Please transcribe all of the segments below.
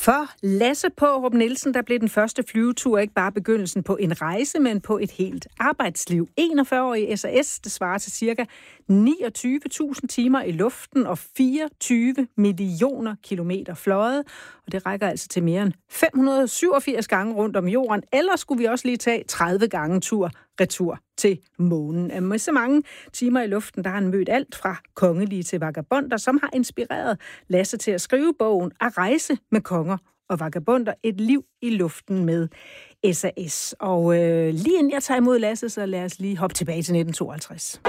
For Lasse Paarup Nielsen, der blev den første flyvetur ikke bare begyndelsen på en rejse, men på et helt arbejdsliv. 41 år i SAS, det svarer til ca. 29.000 timer i luften og 24 millioner kilometer fløjet. Og det rækker altså til mere end 587 gange rundt om jorden. Eller skulle vi også lige tage 30 gange retur til månen. Med så mange timer i luften, der har han mødt alt fra kongelige til vagabonder, som har inspireret Lasse til at skrive bogen At rejse med konger og vagabonder, et liv i luften med SAS. Og lige inden jeg tager imod Lasse, så lad os lige hoppe tilbage til 1952.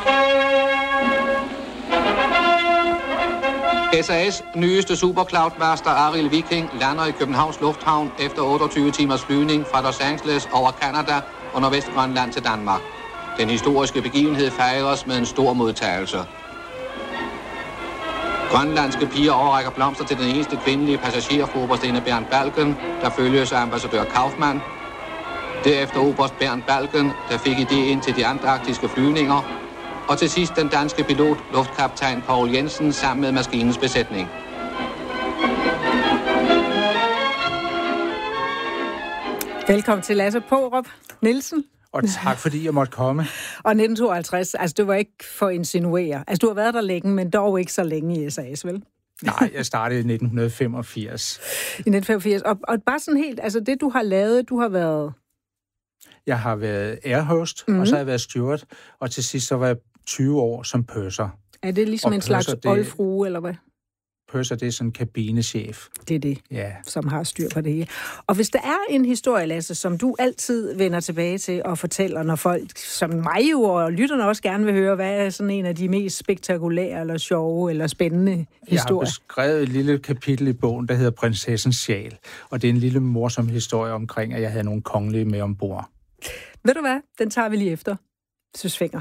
SAS' nyeste supercloudmaster Arild Viking lander i Københavns Lufthavn efter 28 timers flyvning fra Los Angeles over Canada og Nordvestgrønland til Danmark. Den historiske begivenhed fejres med en stor modtagelse. Grønlandske piger overrækker blomster til den eneste kvindelige passagerfrokost inde Bernd Balken, der følges af ambassadør Kaufmann. Derefter oberst Bernd Balken, der fik idéen til de antarktiske flyvninger. Og til sidst den danske pilot, luftkaptajn Poul Jensen, sammen med maskinens besætning. Velkommen til Lasse Paarup Nielsen. Og tak, fordi jeg måtte komme. Og 1952, altså det var ikke for at insinuere. Altså du har været der længe, men dog ikke så længe i SAS, vel? Nej, jeg startede i 1985. I 1985. Og bare sådan helt, altså det du har lavet, du har været... Jeg har været airhost, og så har jeg været steward, og til sidst så var jeg 20 år som purser. Er det ligesom en slags oldfrue, eller hvad? Purser, det er sådan en kabinechef. Det er det, ja, som har styr på det hele. Og hvis der er en historie, Lasse, som du altid vender tilbage til og fortæller, når folk, som mig jo og lytterne også gerne vil høre, hvad er sådan en af de mest spektakulære, eller sjove, eller spændende historier? Jeg har beskrevet et lille kapitel i bogen, der hedder Prinsessens sjæl. Og det er en lille morsom historie omkring, at jeg havde nogle kongelige med ombord. Ved du hvad? Den tager vi lige efter. Søsfinger.